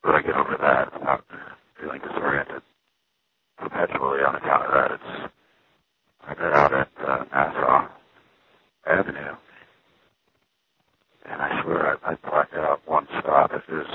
But I get over that without feeling disoriented perpetually on account of that. I got out at Nassau Avenue, and I swear I blacked out one stop.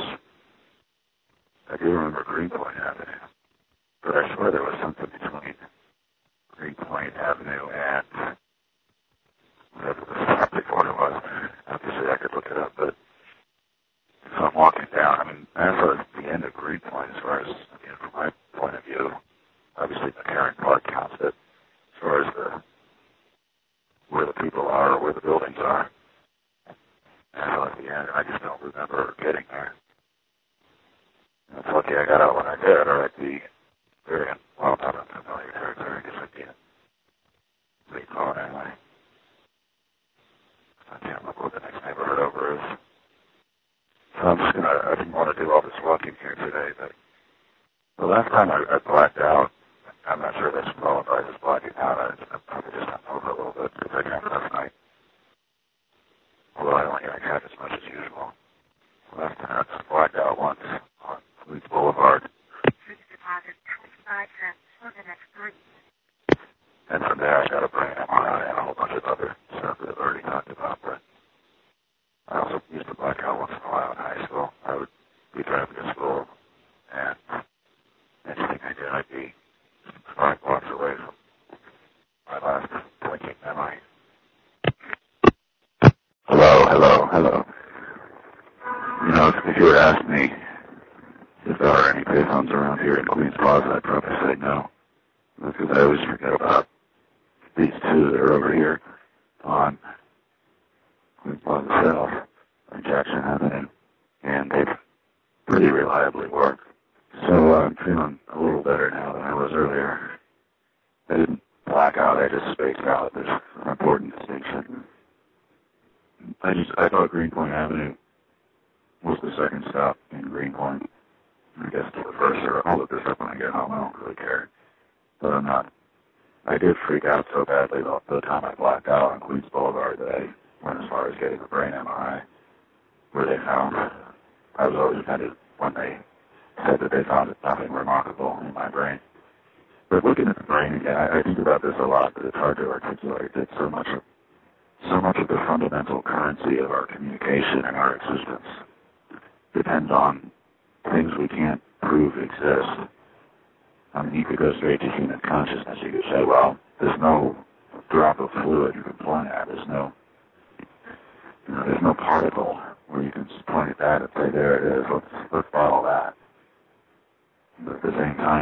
I do remember Greenpoint Avenue, but I swear there was something between Greenpoint Avenue and whatever the stop before it was. Obviously, I could look it up, but so I'm walking down. I mean, Nassau is the end of Greenpoint as far as, again, from my point of view. Obviously, McCarran Park counts it as far as where the people are or where the buildings are. Nassau at the end, I just don't remember getting there. It's lucky I got out when I did, or I'd be very, well, not unfamiliar territory. I guess I'd be in Lake Pond anyway. I can't remember what the next neighborhood over is. So I didn't want to do all this walking here today, but the last time I blacked out, I'm not sure that's qualified as blacking out. I probably just went over a little bit because I drank last night. Although I only drank half as much as usual. Last time I just blacked out once on Queens Boulevard. Deposit 25 cents for the next 3. And from there I got a brain MRI and a whole bunch of other stuff that I've already talked about. But I also used to black out once in a while in high school. I would be driving to school, and anything I did, I'd be 5 blocks away from my last blinking memory. Hello. You know, if you had asked me if there are any payphones around here in Queens Plaza, I'd probably say no. That's because I always forget about these two that are over here on Queens Plaza South on Jackson Avenue, and they've pretty reliably worked. So I'm feeling a little better now than I was earlier. I didn't black out, I just spaced out. There's an important distinction. I thought Greenpoint Avenue was the second stop in Greenpoint. I guess it's the first, or I'll look this up when I get home. I don't really care. But I'm not. I did freak out so badly the time I blacked out on Queens Boulevard that I went as far as getting a brain MRI, where they found, I was always offended when they said that they found nothing remarkable in my brain. But looking at the brain again, I think about this a lot, but it's hard to articulate that so much of the fundamental currency of our communication and our existence depends on things we can't prove exist. I mean, you could go straight to human consciousness. You could say, well, there's no drop of fluid you can point at. There's no particle where you can point at that and say, there it is. Let's follow that. But at the same time,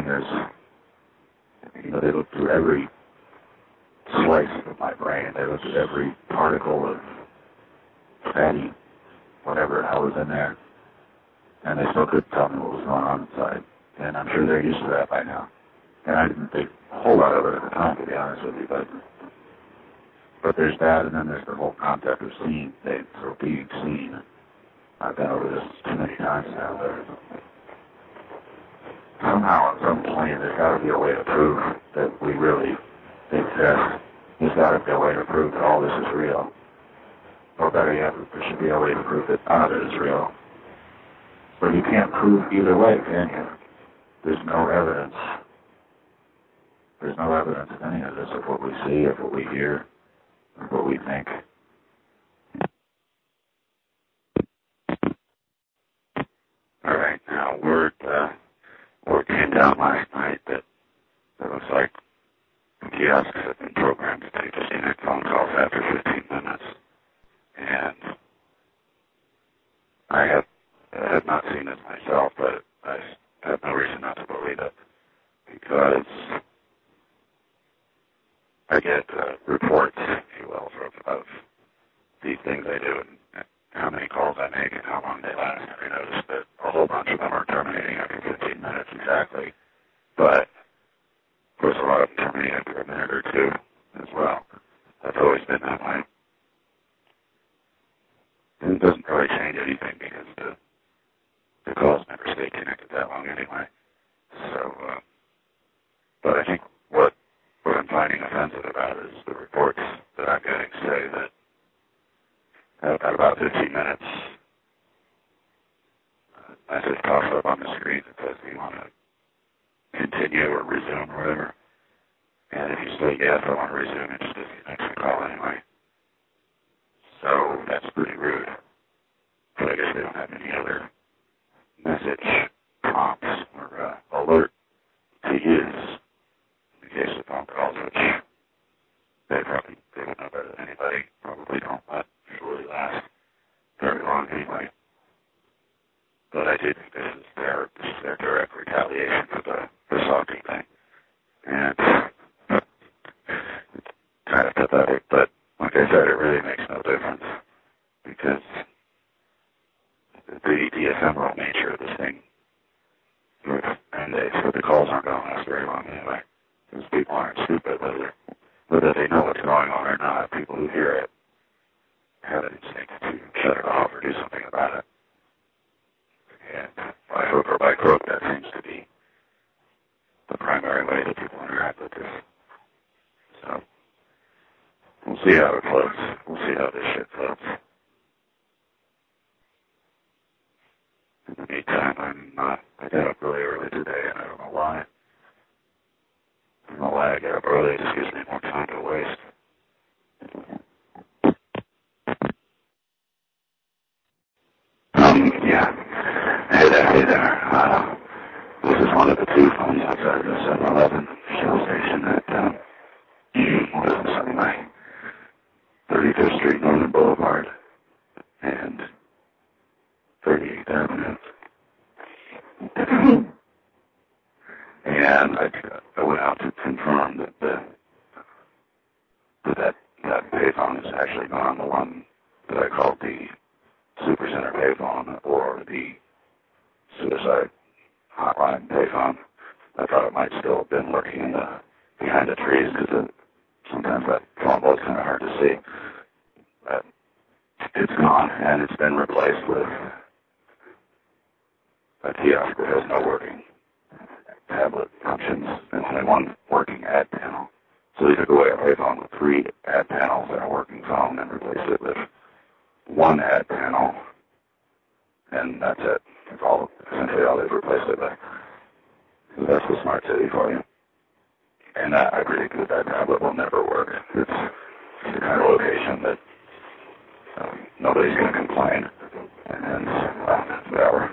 they look through every slice of my brain. They looked at every particle of fatty, whatever the hell was in there, and they still couldn't tell me what was going on inside. And I'm sure they're used to that by now. And I didn't think a whole lot of it at the time, to be honest with you, but there's that, and then there's the whole concept of seeing things or being seen. I've been over this too many times now. Somehow, on some plane, there's got to be a way to prove that we really exist. There's got to be a way to prove that all this is real. Or better yet, there should be a way to prove that none of it is real. But you can't prove either way, can you? There's no evidence. There's no evidence of any of this, of what we see, of what we hear, of what we think. All right, now, word came down last night that it looks like kiosks have been programmed to take disconnect phone calls after 15 minutes. And I have not seen this myself, but I have no reason not to believe it, because I get reports, if you will, of these things I do and how many calls I make and how long they last. And I noticed that a whole bunch of them are terminating after 15 minutes exactly. But, of course, a lot of them terminate after a minute or two as well. That's always been that way. And it doesn't really change anything because the calls never stay connected that long anyway. So, but I think what I'm finding offensive about is the reports that I'm getting say that at about 15 minutes, I message pops up on the screen that says, do you want to continue or resume or whatever? And if you say yes, I want to resume, it just disconnects the call anyway. So that's pretty rude. But I guess they don't have any other message prompts or alert to use in case the phone calls, which they would know better than anybody. Probably don't usually last very long anyway. But I do think this is their direct retaliation for the salty thing. And it's kind of pathetic, but like I said, it really makes no difference because the ephemeral nature of this thing mandates that the calls aren't going to last very long anyway. Because people aren't stupid, whether they know what's going on or not. People who hear it have an instinct to shut it off or do something about it. And by hook or by crook, that seems to be the primary way that people interact with this. So, we'll see how it floats. We'll see how this shit floats. In the meantime, I got up really early today, and I don't know why. I don't know why I get up early. It just gives me more time to waste. Yeah. Hey there. This is one of the two phones outside the 7-Eleven Shell station at, what is this, on my 35th Street Northern Boulevard and 38th Avenue. And I went out to confirm that payphone is actually not the one that I called the Supercenter payphone or the suicide hotline payphone. I thought it might still have been lurking behind the trees because sometimes that phone was kind of hard to see. But it's gone, and it's been replaced with a kiosk that has no working tablet functions and only one working ad panel. So they took away a payphone with 3 ad panels and a working phone and replaced it with 1 ad panel, and that's it. That's essentially all they've replaced it with. So that's the smart city for you. And I predict that tablet will never work. It's the kind of location that nobody's going to complain. And whatever.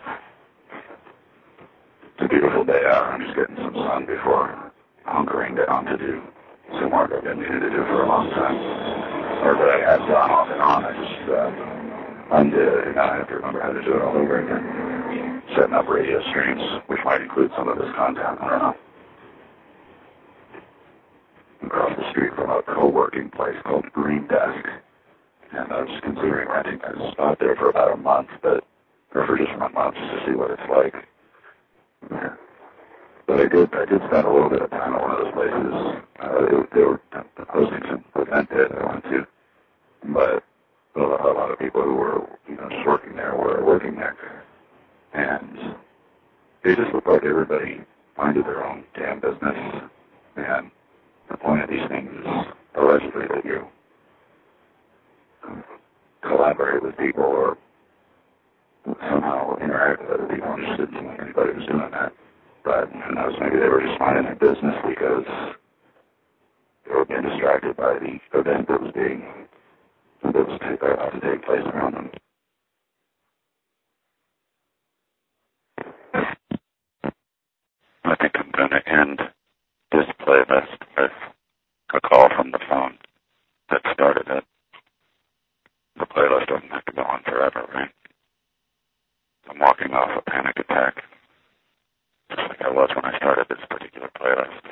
It's a beautiful day out. I'm just getting some sun before hunkering down to do some work I've been needing to do for a long time. Or that I had gone off and on. I just undid it, and now I have to remember how to do it all over again. Setting up radio streams, which might include some of this content. I don't know. Across the street from a co-working place called Green Desk. And I was considering renting a spot there for about a month, or for just 1 month, just to see what it's like. Yeah. But I did spend a little bit of time at one of those places. They were hosting some event there that I went to. But a lot of people who were, just working there were working there. And they just looked like everybody minded their own damn business. And the point of these things is allegedly that you collaborate with people or somehow interact with other people. I just didn't think anybody was doing that. But who knows, maybe they were just minding their business because they were being distracted by the event that was about to take place around them. I think I'm going to end this playlist with a call from the phone that started it. The playlist doesn't have to go on forever, right? I'm walking off a panic attack, just like I was when I started this particular playlist.